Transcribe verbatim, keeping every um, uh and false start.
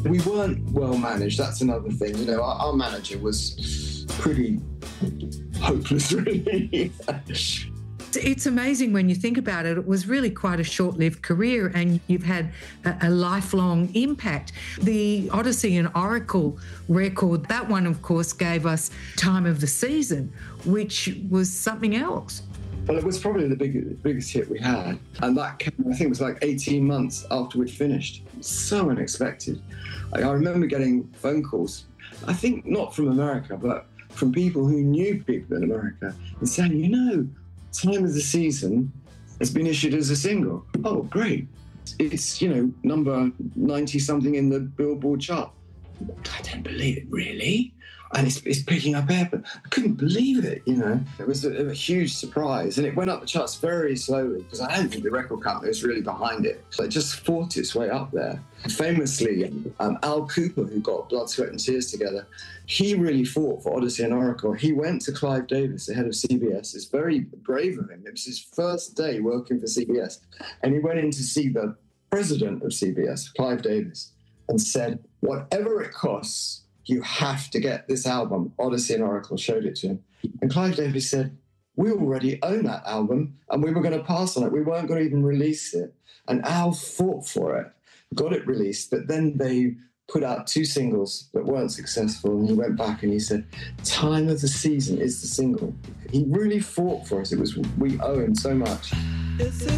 We weren't well managed, that's another thing. You know, our, our manager was pretty hopeless, really. It's amazing when you think about it. It was really quite a short-lived career and you've had a, a lifelong impact. The Odyssey and Oracle record, that one, of course, gave us Time of the Season, which was something else. Well, it was probably the big, biggest hit we had. And that came, I think it was like eighteen months after we'd finished. So unexpected. I, I remember getting phone calls, I think not from America, but from people who knew people in America and saying, you know, Time of the Season has been issued as a single. Oh, great. It's, you know, number ninety-something in the Billboard chart. I don't believe it, really? And it's, it's picking up air, but I couldn't believe it, you know. It was a, a huge surprise. And it went up the charts very slowly because I don't think the record company was really behind it. So it just fought its way up there. Famously, um, Al Cooper, who got Blood, Sweat and Tears together, he really fought for Odyssey and Oracle. He went to Clive Davis, the head of C B S. It's very brave of him. It was his first day working for C B S. And he went in to see the president of C B S, Clive Davis, and said, whatever it costs, you have to get this album. Odyssey and Oracle showed it to him. And Clive Davis said, we already own that album and we were going to pass on it. We weren't going to even release it. And Al fought for it, got it released, but then they put out two singles that weren't successful. And he went back and he said, Time of the Season is the single. He really fought for us. It was, we owe him so much.